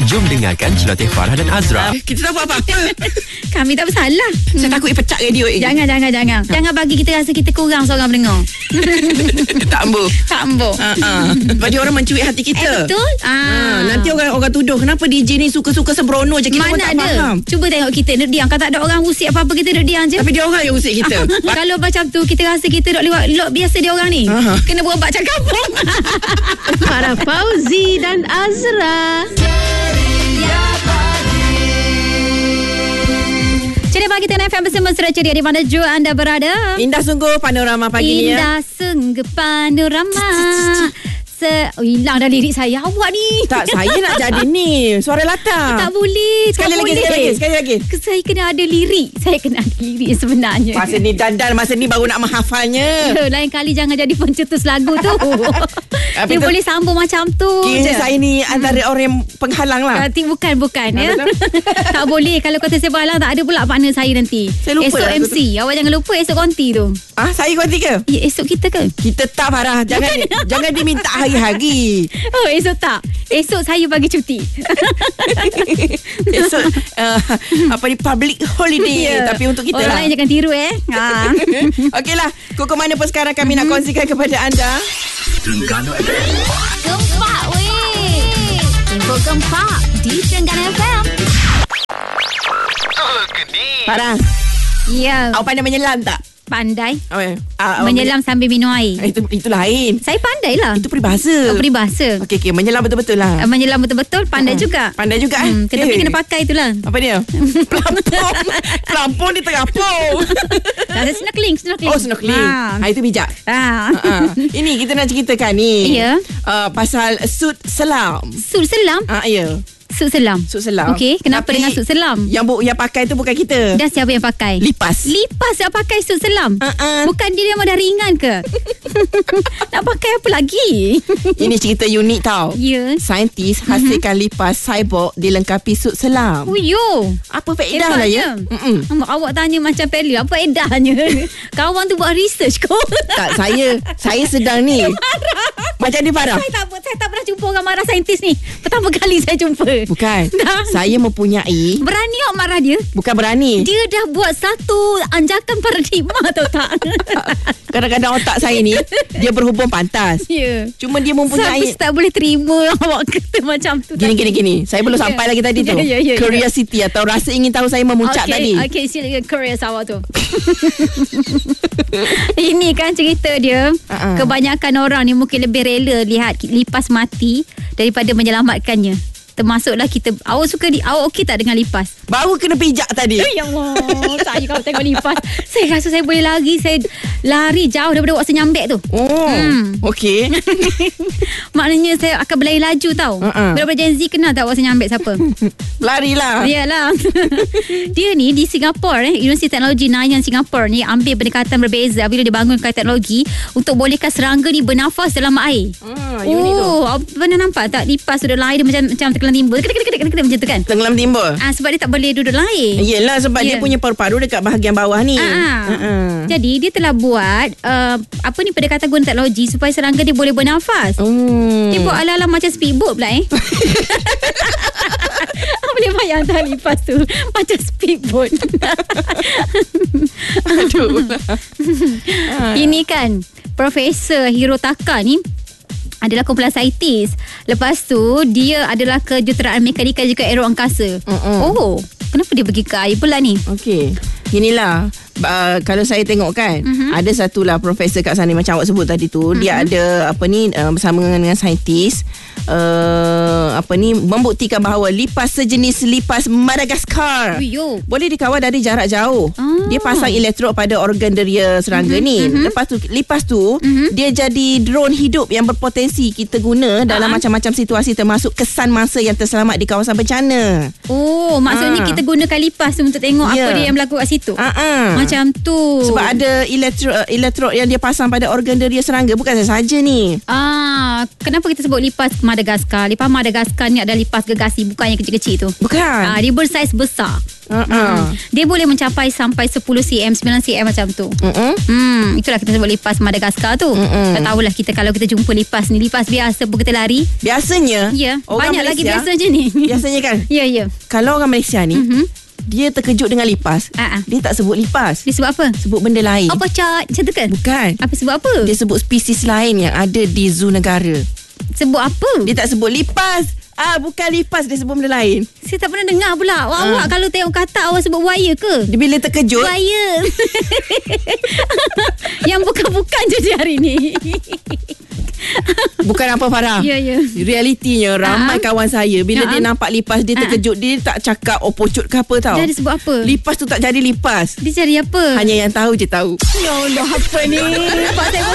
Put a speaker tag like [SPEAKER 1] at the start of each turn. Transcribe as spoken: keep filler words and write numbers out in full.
[SPEAKER 1] Jom dengarkan celoteh Farah dan Azra.
[SPEAKER 2] Kita tak buat apa-apa.
[SPEAKER 3] Kami tak bersalah.
[SPEAKER 2] Saya takut dia pecah radio ni.
[SPEAKER 3] Jangan, jangan, jangan. Jangan bagi kita rasa kita kurang seorang pendengar.
[SPEAKER 2] Tak ambil.
[SPEAKER 3] Tak ambil.
[SPEAKER 2] Uh-uh. Sebab dia orang mencuit hati kita.
[SPEAKER 3] Eh, betul.
[SPEAKER 2] Ha,
[SPEAKER 3] Ah.
[SPEAKER 2] nanti orang orang tuduh kenapa D J ni suka-suka sembrono je. Kita pun
[SPEAKER 3] Mana
[SPEAKER 2] tak
[SPEAKER 3] ada.
[SPEAKER 2] faham.
[SPEAKER 3] Cuba tengok kita duduk diam. Kalau tak ada orang usik apa-apa, kita duduk diam je.
[SPEAKER 2] Tapi dia orang yang usik kita.
[SPEAKER 3] Kalau macam tu kita rasa kita duduk lewat lot biasa dia orang ni.
[SPEAKER 2] Aha.
[SPEAKER 3] Kena berobat macam kampung.
[SPEAKER 4] Farah Fauzi dan Azra.
[SPEAKER 3] Ceria Pagi Tengah F M bersama Surat Ceria di mana jua anda berada.
[SPEAKER 2] Indah sungguh panorama pagi ni ya.
[SPEAKER 3] Indah sungguh panorama. Se oh, hilang dah lirik saya. Awak ni.
[SPEAKER 2] Tak, saya nak jadi ni suara latar.
[SPEAKER 3] Tak boleh.
[SPEAKER 2] Sekali
[SPEAKER 3] tak
[SPEAKER 2] lagi,
[SPEAKER 3] boleh.
[SPEAKER 2] sekali lagi, sekali lagi.
[SPEAKER 3] Saya kena ada lirik. Saya kena ada lirik sebenarnya.
[SPEAKER 2] Masa ni dandan, masa ni baru nak menghafalnya.
[SPEAKER 3] Lain kali jangan jadi pencetus lagu tu. Dia
[SPEAKER 2] Tapi tu-
[SPEAKER 3] boleh sambung macam tu
[SPEAKER 2] Kira
[SPEAKER 3] je.
[SPEAKER 2] saya ni antara orang yang penghalang lah.
[SPEAKER 3] Nanti bukan bukan
[SPEAKER 2] Ah,
[SPEAKER 3] ya. Tak boleh kalau kata saya balang tak ada pula partner saya nanti.
[SPEAKER 2] Saya lupa
[SPEAKER 3] esok
[SPEAKER 2] lah
[SPEAKER 3] M C. Awak jangan lupa esok konti tu.
[SPEAKER 2] Ah, saya konti ke?
[SPEAKER 3] Ya, esok kita ke?
[SPEAKER 2] Kita tak Farah. Jangan jangan diminta hari-hari.
[SPEAKER 3] Oh, esok tak. Esok saya bagi cuti.
[SPEAKER 2] Esok uh, apa ni public holiday
[SPEAKER 3] Ya.
[SPEAKER 2] tapi untuk kita
[SPEAKER 3] Orang
[SPEAKER 2] lah.
[SPEAKER 3] lain jangan tiru eh. Ha.
[SPEAKER 2] Okeylah, koko mana pun sekarang kami nak kongsikan kepada anda.
[SPEAKER 1] Terengganu F M.
[SPEAKER 3] Gempak weh. Info gempak di Terengganu F M.
[SPEAKER 2] Farah,
[SPEAKER 3] Ya,
[SPEAKER 2] awak pandai menyelam tak?
[SPEAKER 3] pandai.
[SPEAKER 2] Awak, ah, awak
[SPEAKER 3] Menyelam sambil minum air.
[SPEAKER 2] menye- Itu itu lain.
[SPEAKER 3] Saya pandai lah.
[SPEAKER 2] Itu peribahasa.
[SPEAKER 3] Oh, peribahasa.
[SPEAKER 2] Okey okey, menyelam betul-betul lah.
[SPEAKER 3] Uh, Menyelam betul-betul pandai
[SPEAKER 2] Hmm.
[SPEAKER 3] juga.
[SPEAKER 2] Pandai juga eh.
[SPEAKER 3] Hmm, tetapi
[SPEAKER 2] Eh.
[SPEAKER 3] kena pakai itulah.
[SPEAKER 2] Apa dia? Pelampung. Pelampung di terapung.
[SPEAKER 3] Ada snorkeling, snorkeling.
[SPEAKER 2] Oh, snorkeling.
[SPEAKER 3] Ha.
[SPEAKER 2] Ha, itu bijak.
[SPEAKER 3] Ha.
[SPEAKER 2] Ha. Ini kita nak ceritakan ni.
[SPEAKER 3] Ya.
[SPEAKER 2] Uh, pasal suit selam.
[SPEAKER 3] Sut selam.
[SPEAKER 2] Ah, ya.
[SPEAKER 3] Sut selam.
[SPEAKER 2] Suit selam.
[SPEAKER 3] Okey, kenapa
[SPEAKER 2] Tapi
[SPEAKER 3] dengan sut selam?
[SPEAKER 2] Yang bu, yang pakai tu bukan kita.
[SPEAKER 3] Dan siapa yang pakai?
[SPEAKER 2] Lipas.
[SPEAKER 3] Lipas yang pakai sut selam.
[SPEAKER 2] Uh-uh.
[SPEAKER 3] Bukan dia yang dah ringan ke? Nak pakai apa lagi?
[SPEAKER 2] Ini cerita unik tau.
[SPEAKER 3] Ya.
[SPEAKER 2] Saintis hasilkan lipas cyborg dilengkapi suit selam.
[SPEAKER 3] Oh, yo.
[SPEAKER 2] Apa faedah lah ya?
[SPEAKER 3] Hebatnya.
[SPEAKER 2] Mm-mm.
[SPEAKER 3] Awak tanya macam Peli, apa edahnya? Kawan tu buat research kau.
[SPEAKER 2] Tak, saya saya sedang ni. Macam dia Farah.
[SPEAKER 3] Saya tak saya tak pernah jumpa orang marah saintis ni. Pertama kali saya jumpa.
[SPEAKER 2] Bukan.
[SPEAKER 3] Dah.
[SPEAKER 2] Saya mempunyai.
[SPEAKER 3] Berani awak marah dia?
[SPEAKER 2] Bukan berani.
[SPEAKER 3] Dia dah buat satu anjakan paradigma tahu tak?
[SPEAKER 2] Kadang-kadang otak saya ni dia berhubung pantas.
[SPEAKER 3] Ya.
[SPEAKER 2] Cuma dia
[SPEAKER 3] Saya
[SPEAKER 2] mempunyai
[SPEAKER 3] tak boleh terima awak kata macam tu.
[SPEAKER 2] Gini gini gini. Saya belum
[SPEAKER 3] Ya.
[SPEAKER 2] sampai lagi tadi tu.
[SPEAKER 3] Ya, ya, ya, ya.
[SPEAKER 2] Curiosity atau rasa ingin tahu saya memuncak
[SPEAKER 3] okay,
[SPEAKER 2] tadi.
[SPEAKER 3] Okay, silakan curious awak tu. Ini kan cerita dia.
[SPEAKER 2] Uh-uh.
[SPEAKER 3] Kebanyakan orang ni mungkin lebih rela lihat lipas mati daripada menyelamatkannya. Termasuklah kita. Awak suka di, awak okey tak dengan lipas?
[SPEAKER 2] Baru kena pijak tadi.
[SPEAKER 3] Ya Allah, saya kalau tengok lipas, saya rasa saya boleh lari, saya lari jauh daripada awak senyambek tu.
[SPEAKER 2] Oh,
[SPEAKER 3] Hmm.
[SPEAKER 2] okey.
[SPEAKER 3] Maknanya saya akan berlari laju tau.
[SPEAKER 2] Uh-uh.
[SPEAKER 3] Daripada Gen Z kenal tak awak senyambek siapa?
[SPEAKER 2] Larilah.
[SPEAKER 3] Yalah. Dia ni di Singapura eh, Universiti Teknologi Nanyang Singapura ni ambil pendekatan berbeza bila dibangunkan teknologi untuk bolehkan serangga ni bernafas dalam air.
[SPEAKER 2] Ah, unik tu.
[SPEAKER 3] Oh, awak pernah nampak tak lipas tu dalam air dia macam macam terkelan timbul. Kedek kedek kedek macam tu kan?
[SPEAKER 2] Tenggelam timbul.
[SPEAKER 3] Ah, sebab dia tak boleh duduk dalam air.
[SPEAKER 2] Yelah sebab
[SPEAKER 3] Ya.
[SPEAKER 2] dia punya paru-paru dekat bahagian bawah ni.
[SPEAKER 3] Ah, ah.
[SPEAKER 2] Uh-uh.
[SPEAKER 3] Jadi dia telah buat uh, apa ni pendekatan guna teknologi supaya serangga dia boleh bernafas.
[SPEAKER 2] Hmm.
[SPEAKER 3] Dia buat ala-ala macam speedboat pula eh. Boleh bayangkan lipas tu macam speedboat.
[SPEAKER 2] Aduh.
[SPEAKER 3] Ini kan Profesor Hirotaka ni adalah kumpulan saintis. Lepas tu dia adalah kejuruteraan mekanika juga aero angkasa.
[SPEAKER 2] Mm-mm.
[SPEAKER 3] Oh, kenapa dia pergi ke air pula ni?
[SPEAKER 2] Okey. Inilah uh, kalau saya tengok kan,
[SPEAKER 3] Mhm.
[SPEAKER 2] ada satulah profesor kat sana macam awak sebut tadi tu,
[SPEAKER 3] Mhm.
[SPEAKER 2] dia ada apa ni uh, bersama dengan, dengan saintis uh, apa ni membuktikan bahawa lipas sejenis lipas Madagaskar
[SPEAKER 3] Uyo.
[SPEAKER 2] boleh dikawal dari jarak jauh.
[SPEAKER 3] Ah.
[SPEAKER 2] Dia pasang elektrod pada organ deria serangga
[SPEAKER 3] Mhm,
[SPEAKER 2] ni.
[SPEAKER 3] mhm.
[SPEAKER 2] Lepas tu lipas tu
[SPEAKER 3] Mhm.
[SPEAKER 2] dia jadi drone hidup yang berpotensi kita guna dalam
[SPEAKER 3] Ah.
[SPEAKER 2] macam-macam situasi termasuk kesan mangsa yang terselamat di kawasan bencana.
[SPEAKER 3] Oh, maksudnya
[SPEAKER 2] Ah.
[SPEAKER 3] kita gunakan lipas tu untuk tengok
[SPEAKER 2] Ya.
[SPEAKER 3] apa dia yang berlaku kat situ.
[SPEAKER 2] Ah, ah.
[SPEAKER 3] Macam tu.
[SPEAKER 2] Sebab ada elektrod elektrod yang dia pasang pada organ deria serangga. Bukan saja ni.
[SPEAKER 3] Ah, kenapa kita sebut lipas Madagaskar? Lipas Madagaskar ni adalah lipas gergasi, bukan yang kecil-kecil tu.
[SPEAKER 2] Bukan.
[SPEAKER 3] Ah, dia bersaiz besar.
[SPEAKER 2] Uh-uh.
[SPEAKER 3] Hmm. Dia boleh mencapai sampai sepuluh sentimeter, sembilan sentimeter macam tu.
[SPEAKER 2] Uh-uh.
[SPEAKER 3] Hmm, itulah kita sebut lipas Madagaskar tu.
[SPEAKER 2] Mm-mm.
[SPEAKER 3] Tak tahulah kita kalau kita jumpa lipas ni, lipas biasa pun kita lari.
[SPEAKER 2] Biasanya
[SPEAKER 3] Ya,
[SPEAKER 2] orang
[SPEAKER 3] banyak lagi
[SPEAKER 2] Malaysia,
[SPEAKER 3] biasa je ni.
[SPEAKER 2] Biasanya kan,
[SPEAKER 3] Ya, ya.
[SPEAKER 2] kalau orang Malaysia ni
[SPEAKER 3] Mhm.
[SPEAKER 2] dia terkejut dengan lipas,
[SPEAKER 3] Ah, ah.
[SPEAKER 2] dia tak sebut lipas,
[SPEAKER 3] Dia sebut apa?
[SPEAKER 2] sebut benda lain.
[SPEAKER 3] Apa cat? Macam tu kan?
[SPEAKER 2] Bukan.
[SPEAKER 3] Apa sebut apa?
[SPEAKER 2] Dia sebut spesies lain yang ada di zoo negara.
[SPEAKER 3] Sebut apa?
[SPEAKER 2] Dia tak sebut lipas. Ah, bukan lipas, dia sebut benda lain.
[SPEAKER 3] Saya tak pernah dengar pula. Awak,
[SPEAKER 2] Ah.
[SPEAKER 3] awak kalau tengok kata awak sebut buaya ke?
[SPEAKER 2] Dia bila terkejut,
[SPEAKER 3] Buaya. Yang bukan-bukan je dia hari ni.
[SPEAKER 2] bukan apa Farah.
[SPEAKER 3] Ya, ya.
[SPEAKER 2] Realitinya ramai
[SPEAKER 3] Ah.
[SPEAKER 2] kawan saya bila
[SPEAKER 3] Ah.
[SPEAKER 2] dia nampak lipas dia
[SPEAKER 3] Ah.
[SPEAKER 2] terkejut, dia tak cakap oh pocut ke apa tau.
[SPEAKER 3] Dia ada sebut apa?
[SPEAKER 2] Lipas tu tak jadi lipas.
[SPEAKER 3] Dia cari apa?
[SPEAKER 2] Hanya yang tahu je tahu.
[SPEAKER 3] Ya Allah, apa ni? Pak saya